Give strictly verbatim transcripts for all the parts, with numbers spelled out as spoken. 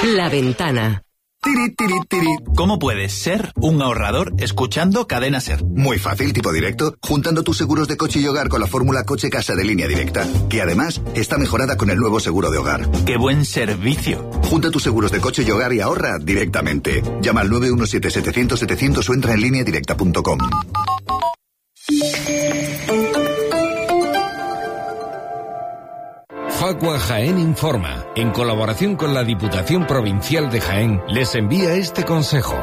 La Ventana. Tiri, tiri, tiri. ¿Cómo puedes ser un ahorrador escuchando Cadena Ser? Muy fácil, tipo directo, juntando tus seguros de coche y hogar con la fórmula coche-casa de Línea Directa, que además está mejorada con el nuevo seguro de hogar. ¡Qué buen servicio! Junta tus seguros de coche y hogar y ahorra directamente. Llama al nueve uno siete, setecientos, setecientos o entra en línea directa punto com. Facua Jaén Informa, en colaboración con la Diputación Provincial de Jaén, les envía este consejo.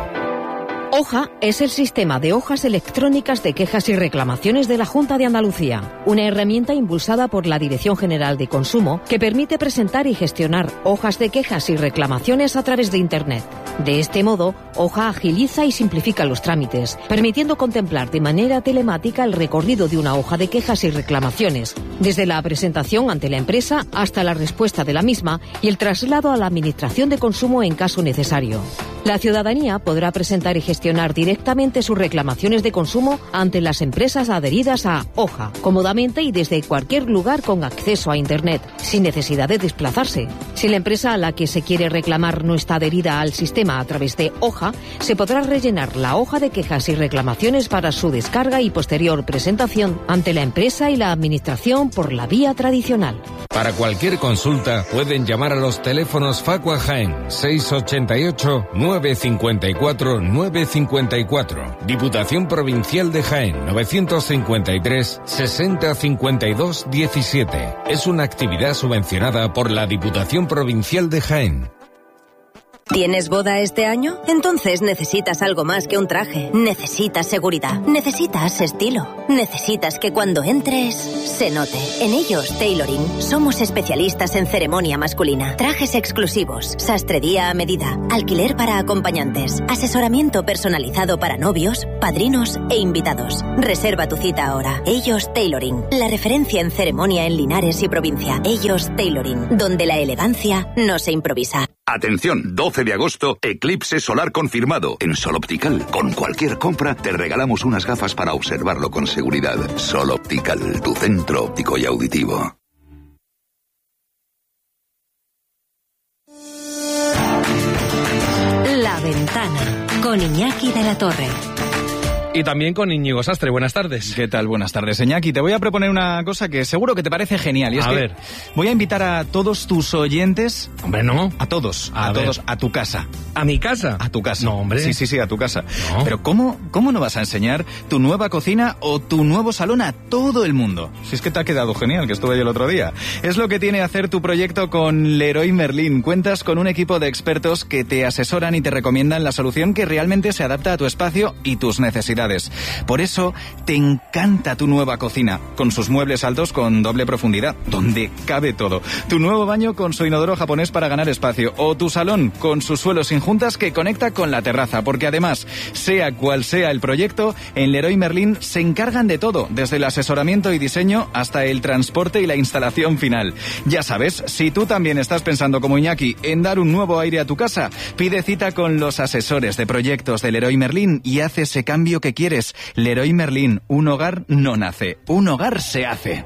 Hoja es el sistema de hojas electrónicas de quejas y reclamaciones de la Junta de Andalucía, una herramienta impulsada por la Dirección General de Consumo que permite presentar y gestionar hojas de quejas y reclamaciones a través de Internet. De este modo, Hoja agiliza y simplifica los trámites, permitiendo contemplar de manera telemática el recorrido de una hoja de quejas y reclamaciones, desde la presentación ante la empresa hasta la respuesta de la misma y el traslado a la Administración de Consumo en caso necesario. La ciudadanía podrá presentar y gestionar directamente sus reclamaciones de consumo ante las empresas adheridas a Hoja, cómodamente y desde cualquier lugar con acceso a Internet, sin necesidad de desplazarse. Si la empresa a la que se quiere reclamar no está adherida al sistema a través de Hoja, se podrá rellenar la hoja de quejas y reclamaciones para su descarga y posterior presentación ante la empresa y la Administración por la vía tradicional. Para cualquier consulta pueden llamar a los teléfonos Facua Jaén seis ocho ocho, nueve cinco cuatro, nueve cinco cuatro, Diputación Provincial de Jaén novecientos cincuenta y tres, sesenta cincuenta y dos diecisiete. Es una actividad subvencionada por la Diputación Provincial de Jaén. ¿Tienes boda este año? Entonces necesitas algo más que un traje. Necesitas seguridad. Necesitas estilo. Necesitas que cuando entres se note. En Ellos Tailoring somos especialistas en ceremonia masculina. Trajes exclusivos, sastrería a medida, alquiler para acompañantes, asesoramiento personalizado para novios, padrinos e invitados. Reserva tu cita ahora. Ellos Tailoring, la referencia en ceremonia en Linares y provincia. Ellos Tailoring, donde la elegancia no se improvisa. Atención, doce de agosto, eclipse solar confirmado. En Sol Optical, con cualquier compra, te regalamos unas gafas para observarlo con seguridad. Sol Optical, tu centro óptico y auditivo. La Ventana, con Iñaki de la Torre. Y también con Íñigo Sastre. Buenas tardes. ¿Qué tal? Buenas tardes, Iñaki. Te voy a proponer una cosa que seguro que te parece genial. Y es a que ver. voy a invitar a todos tus oyentes... Hombre, no. A todos, a, a todos, a tu casa. ¿A mi casa? A tu casa. No, hombre. Sí, sí, sí, a tu casa. No. Pero ¿cómo, cómo no vas a enseñar tu nueva cocina o tu nuevo salón a todo el mundo? Si es que te ha quedado genial, que estuve yo el otro día. Es lo que tiene hacer tu proyecto con Leroy Merlin. Cuentas con un equipo de expertos que te asesoran y te recomiendan la solución que realmente se adapta a tu espacio y tus necesidades. Por eso te encanta tu nueva cocina, con sus muebles altos con doble profundidad, donde cabe todo. Tu nuevo baño con su inodoro japonés para ganar espacio, o tu salón con su suelo sin juntas que conecta con la terraza, porque además, sea cual sea el proyecto, en Leroy Merlin se encargan de todo, desde el asesoramiento y diseño hasta el transporte y la instalación final. Ya sabes, si tú también estás pensando como Iñaki en dar un nuevo aire a tu casa, pide cita con los asesores de proyectos de Leroy Merlin y haz ese cambio que quieres. Leroy Merlin, un hogar no nace, un hogar se hace.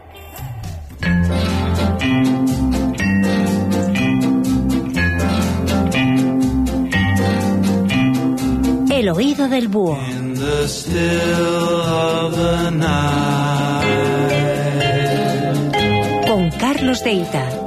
El oído del búho. Con Carlos Deita.